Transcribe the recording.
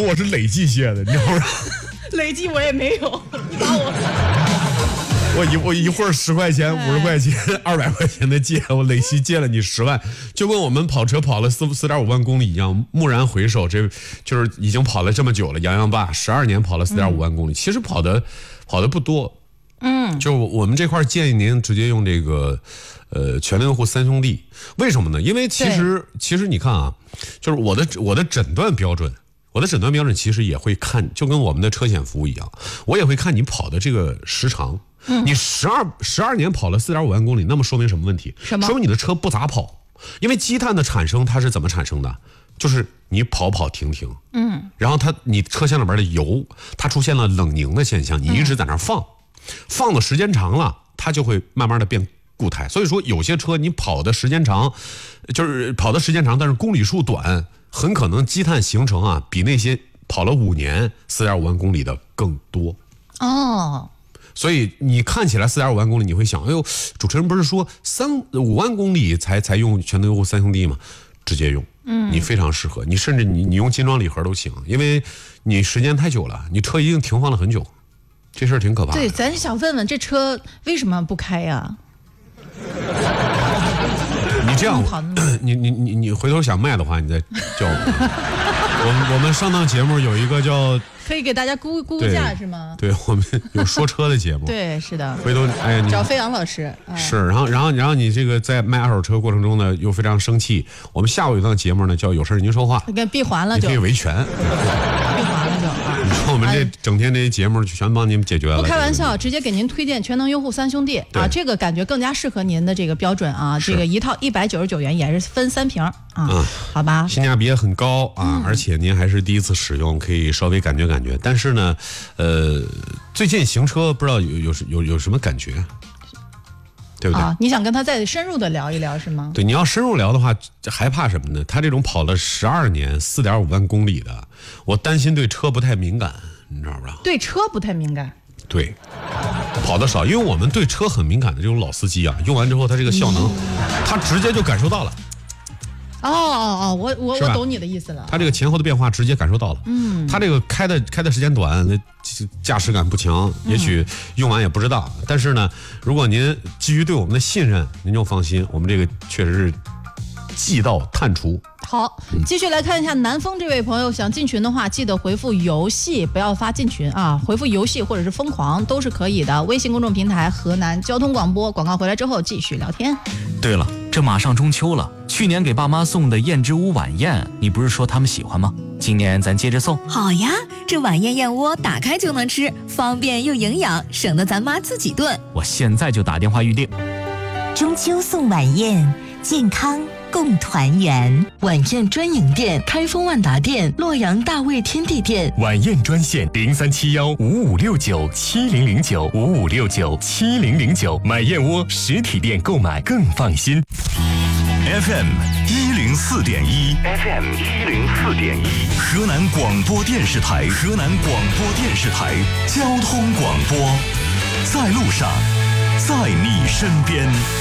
能我是累计借的，你知道吗？ 累计我也没有，你把我一会儿10块钱、50块钱、200块钱的借，我累计借了你10万，就跟我们跑车跑了4.5万公里一样，蓦然回首，这就是已经跑了这么久了。洋洋爸12年跑了4.5万公里，其实跑的不多。就我们这块建议您直接用这个全能用户3兄弟，为什么呢？因为其实你看啊，就是我的诊断标准。我的诊断标准其实也会看，就跟我们的车险服务一样，我也会看你跑的这个时长。你12年跑了4.5万公里，那么说明什么问题？ 什么？ 说明你的车不咋跑。因为积碳的产生它是怎么产生的？就是你跑停，然后你车厢里边的油它出现了冷凝的现象，你一直在那放的时间长了，它就会慢慢的变固态。所以说有些车你跑的时间长，但是公里数短。很可能积碳形成啊，比那些跑了5年4.5万公里的更多哦。 所以你看起来4.5万公里，你会想，哎呦，主持人不是说5万公里才用全能用户3兄弟吗？直接用，你非常适合，你甚至你用金装礼盒都行，因为你时间太久了，你车已经停放了很久，这事儿挺可怕的。 对，咱想问问这车为什么不开呀？ 你这样，你回头想卖的话，你再叫我。我们上档节目有一个叫可以给大家估价是吗？ 对，我们有说车的节目。 对，是的。 回头你找飞扬老师。 是，然后你这个在卖二手车过程中呢，又非常生气。我们下午有一档节目呢，叫有事您说话。 给闭环了就。 你可以维权。 闭环了就啊。 你说我们这整天这些节目全帮您解决了。 不开玩笑，直接给您推荐全能用户3兄弟啊，这个感觉更加适合您的这个标准啊。这个一套199元，也是分3瓶啊，好吧？ 性价比也很高啊，而且您还是第一次使用，可以稍微感觉。但是呢，最近行车不知道有什么感觉，对不对？ 你想跟他再深入的聊一聊是吗？ 对，你要深入聊的话，害怕什么呢？他这种跑了12年4.5万公里的，我担心对车不太敏感，你知道吧？ 对车不太敏感。 对，跑得少，因为我们对车很敏感的这种老司机啊，用完之后他这个效能，他直接就感受到了。 我懂你的意思了。 他这个前后的变化直接感受到了。他这个开的时间短，驾驶感不强，也许用完也不知道。但是呢，如果您基于对我们的信任，您就放心，我们这个确实是技到探除。 好，继续来看一下南风这位朋友，想进群的话，记得回复游戏，不要发进群啊，回复游戏或者是疯狂都是可以的。微信公众平台河南交通广播，广告回来之后继续聊天。 对了，这马上中秋了，去年给爸妈送的燕之屋晚宴，你不是说他们喜欢吗？今年咱接着送。 好呀，这晚宴燕窝打开就能吃，方便又营养，省得咱妈自己炖。 我现在就打电话预定。 中秋送晚宴，健康共团圆。 晚宴专营店：开封万达店、洛阳大卫天地店。 晚宴专线03715569700955697009。买燕窝实体店购买更放心。 FM 104.1 FM 104.1，河南广播电视台交通广播，在路上，在你身边。